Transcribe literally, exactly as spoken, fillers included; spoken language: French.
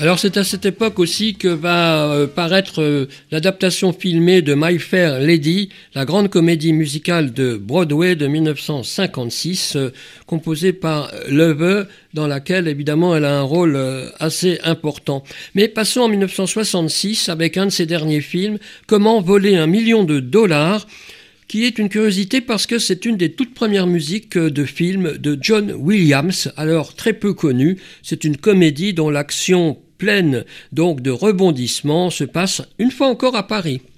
Alors c'est à cette époque aussi que va euh, paraître euh, l'adaptation filmée de My Fair Lady, la grande comédie musicale de Broadway de mille neuf cent cinquante-six, euh, composée par Lover, dans laquelle évidemment elle a un rôle euh, assez important. Mais passons en mille neuf cent soixante-six avec un de ses derniers films, Comment voler un million de dollars, qui est une curiosité parce que c'est une des toutes premières musiques de film de John Williams, alors très peu connue. C'est une comédie dont l'action pleine donc de rebondissements se passe une fois encore à Paris.